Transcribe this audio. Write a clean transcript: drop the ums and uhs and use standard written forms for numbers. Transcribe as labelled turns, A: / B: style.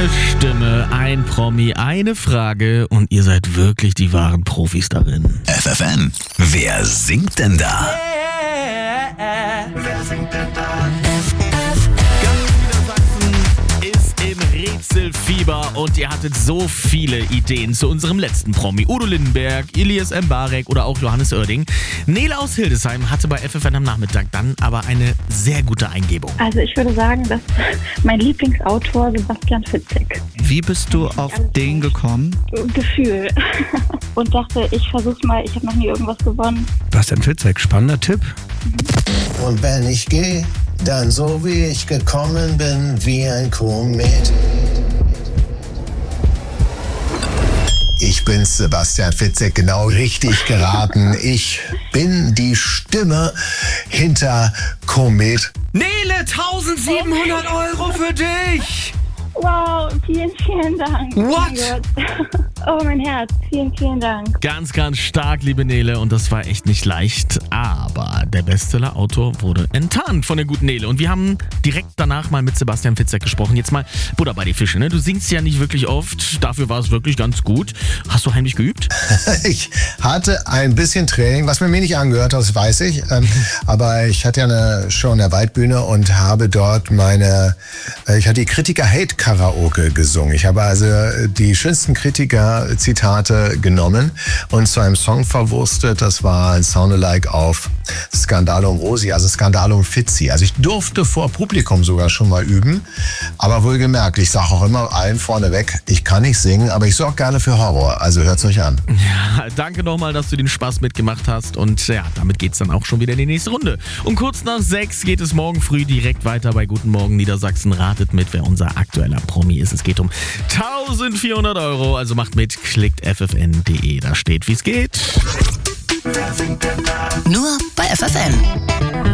A: Eine Stimme, ein Promi, eine Frage und ihr seid wirklich die wahren Profis darin.
B: FFN, wer singt denn da?
A: Wer singt denn da? Ganz Niedersachsen ist im Rätselfieber und ihr hattet so viele Ideen zu unserem letzten Promi. Udo Lindenberg, Elias Mbarek oder auch Johannes Oerding. Nele aus Hildesheim hatte bei FFN am Nachmittag dann aber eine sehr gute Eingebung.
C: Also ich würde sagen, dass mein Lieblingsautor Sebastian Fitzek.
D: Wie bist du auf den gekommen?
C: Gefühl. Und dachte, ich versuch's mal, ich habe noch nie irgendwas gewonnen.
D: Bastian Fitzek, spannender Tipp.
E: Und wenn ich gehe, dann so wie ich gekommen bin, wie ein Komet. Ich bin's, Sebastian Fitzek, genau richtig geraten. Ich bin die Stimme hinter Komet.
A: Nele, 1700 Euro für dich!
C: Wow, vielen, vielen Dank.
A: What?
C: Oh mein Gott. Oh, mein Herz. Vielen, vielen Dank.
A: Ganz, ganz stark, liebe Nele. Und das war echt nicht leicht. Aber der Bestseller-Autor wurde enttarnt von der guten Nele. Und wir haben direkt danach mal mit Sebastian Fitzek gesprochen. Jetzt mal Butter bei die Fische, ne? Du singst ja nicht wirklich oft. Dafür war es wirklich ganz gut. Hast du heimlich geübt?
E: Ich hatte ein bisschen Training, was mir nicht angehört hat, das weiß ich. Aber ich hatte ja eine Show in der Waldbühne und habe dort ich hatte die Kritiker-Hate-Karaoke gesungen. Ich habe also die schönsten Kritiker-Zitate genommen und zu einem Song verwurstet. Das war ein Soundalike auf Skandalum Rosi, also Skandalum Fitzi. Also ich durfte vor Publikum sogar schon mal üben. Aber wohlgemerkt, ich sage auch immer allen vorneweg, ich kann nicht singen, aber ich sorge gerne für Horror. Also hört's euch an.
A: Ja, danke nochmal, dass du den Spaß mitgemacht hast. Und ja, damit geht's dann auch schon wieder in die nächste Runde. Um kurz nach 6 geht es morgen früh direkt weiter bei Guten Morgen Niedersachsen. Ratet mit, wer unser aktueller Promi ist. Es geht um 1400 Euro. Also macht mit, klickt ffn.de. Da steht, wie es geht.
B: Nur bei FFN.